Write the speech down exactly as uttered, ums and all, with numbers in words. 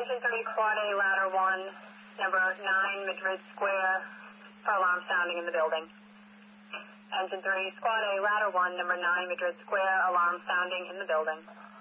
Engine three, Quad A, Ladder one, number nine, Madrid Square, for alarm sounding in the building. Engine three, Squad A, Ladder one, number nine, Madrid Square, alarm sounding in the building.